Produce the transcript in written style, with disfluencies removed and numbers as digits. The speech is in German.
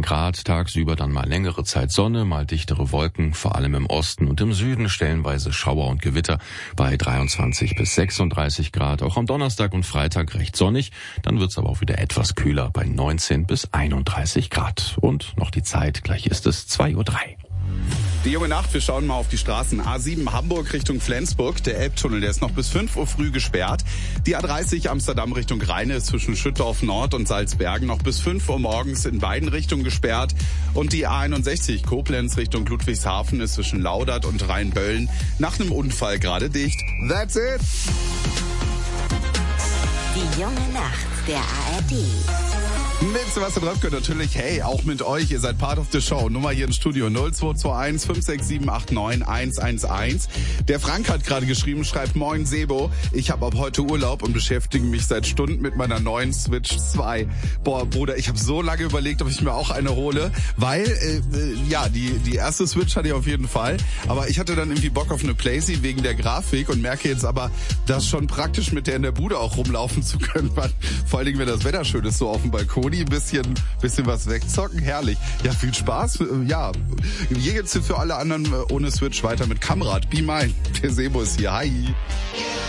Grad, tagsüber dann mal längere Zeit Sonne, mal dichtere Wolken, vor allem im Osten und im Süden stellenweise Schauer und Gewitter bei 23 bis 36 Grad. Auch am Donnerstag und Freitag recht sonnig, dann wird's aber auch wieder etwas kühler bei 19 bis 31 Grad. Und noch die Zeit, gleich ist es 2:03 Uhr. Die junge Nacht, wir schauen mal auf die Straßen. A7 Hamburg Richtung Flensburg, der Elbtunnel, der ist noch bis 5 Uhr früh gesperrt. Die A30 Amsterdam Richtung Rheine ist zwischen Schüttorf Nord und Salzbergen noch bis 5 Uhr morgens in beiden Richtungen gesperrt. Und die A61 Koblenz Richtung Ludwigshafen ist zwischen Laudert und Rheinböllen nach einem Unfall gerade dicht. That's it! Die junge Nacht der ARD. Mit Sebastian Röpke natürlich, hey, auch mit euch, ihr seid part of the show. Nummer hier im Studio 0221 567 89 111. Der Frank hat gerade geschrieben, schreibt: Moin Sebo, ich habe ab heute Urlaub und beschäftige mich seit Stunden mit meiner neuen Switch 2. Boah, Bruder, ich habe so lange überlegt, ob ich mir auch eine hole, weil, die erste Switch hatte ich auf jeden Fall, aber ich hatte dann irgendwie Bock auf eine Playsee wegen der Grafik und merke jetzt aber, dass schon praktisch mit der in der Bude auch rumlaufen zu können, vor allen Dingen, wenn das Wetter schön ist, so auf dem Balkon. Ein bisschen was wegzocken, herrlich. Ja, viel Spaß. Ja, hier geht's für alle anderen ohne Switch weiter mit Kamrad. Be Mine. Der Sebo ist hier. Hi.